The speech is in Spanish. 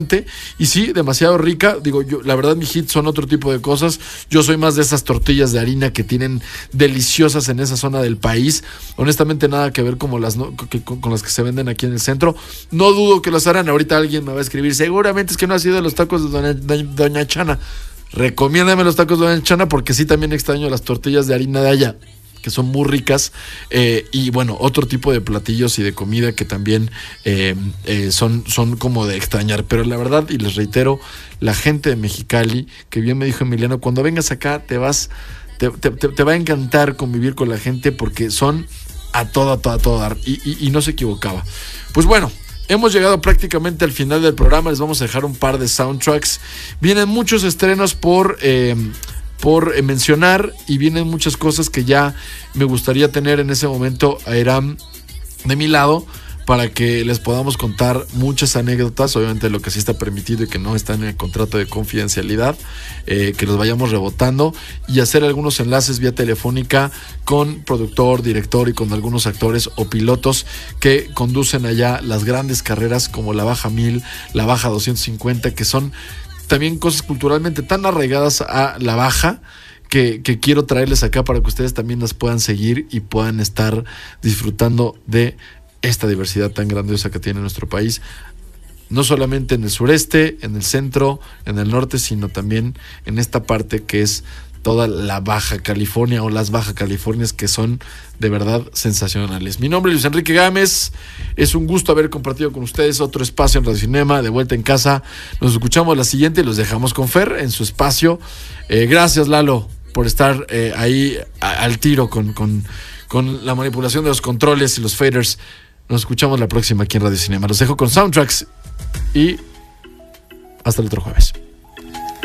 Y sí, demasiado rica. Digo, yo, la verdad, mi hit son otro tipo de cosas. Yo soy más de esas tortillas de harina que tienen deliciosas en esa zona del país. Honestamente, nada que ver como con las que se venden aquí en el centro. No dudo que las harán. Ahorita alguien me va a escribir, seguramente es que no ha sido de los tacos de Doña Chana. Recomiéndame los tacos de Doña Chana, porque sí también extraño las tortillas de harina de allá, que son muy ricas, y bueno, otro tipo de platillos y de comida que también son como de extrañar. Pero la verdad, y les reitero, la gente de Mexicali, que bien me dijo Emiliano, cuando vengas acá te va a encantar convivir con la gente, porque son a todo dar, y no se equivocaba. Pues bueno, hemos llegado prácticamente al final del programa. Les vamos a dejar un par de soundtracks. Vienen muchos estrenos por mencionar, y vienen muchas cosas que ya me gustaría tener en ese momento a Eram de mi lado, para que les podamos contar muchas anécdotas, obviamente lo que sí está permitido y que no está en el contrato de confidencialidad, que los vayamos rebotando, y hacer algunos enlaces vía telefónica con productor, director y con algunos actores o pilotos que conducen allá las grandes carreras como la Baja 1000, la Baja 250, que son también cosas culturalmente tan arraigadas a la Baja, que quiero traerles acá para que ustedes también las puedan seguir y puedan estar disfrutando de esta diversidad tan grandiosa que tiene nuestro país, no solamente en el sureste, en el centro, en el norte, sino también en esta parte que es toda la Baja California, o las Baja Californias, que son de verdad sensacionales. Mi nombre es Luis Enrique Gámez. Es un gusto haber compartido con ustedes otro espacio en Radio Cinema, de vuelta en casa. Nos escuchamos la siguiente y los dejamos con Fer en su espacio. Gracias, Lalo, por estar ahí al tiro con la manipulación de los controles y los faders. Nos escuchamos la próxima aquí en Radio Cinema. Los dejo con soundtracks y hasta el otro jueves.